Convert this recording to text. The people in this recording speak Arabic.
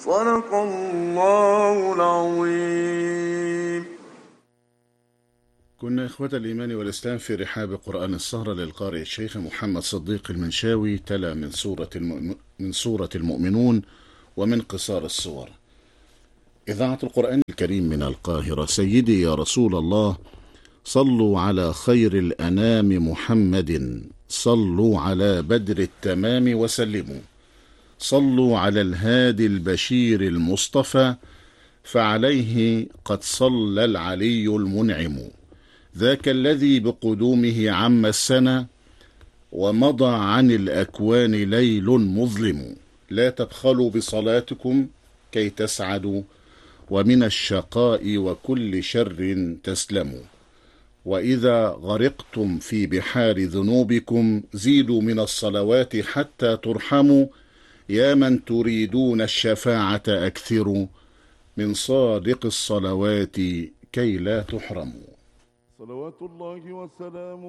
صدق الله العظيم. كنا إخوة الإيمان والإسلام في رحاب قرآن السهرة للقارئ الشيخ محمد صديق المنشاوي، تلا من سورة المؤمنون ومن قصار السور. إذاعة القرآن الكريم من القاهرة. سيدي يا رسول الله، صلوا على خير الأنام محمد، صلوا على بدر التمام وسلموا، صلوا على الهادي البشير المصطفى، فعليه قد صلى العلي المنعم، ذاك الذي بقدومه عم السنة، ومضى عن الأكوان ليل مظلم. لا تبخلوا بصلاتكم كي تسعدوا، ومن الشقاء وكل شر تسلموا. وإذا غرقتم في بحار ذنوبكم زيدوا من الصلوات حتى ترحموا. يا من تريدون الشفاعة أكثروا من صادق الصلوات كي لا تحرموا. صلوات الله وسلامه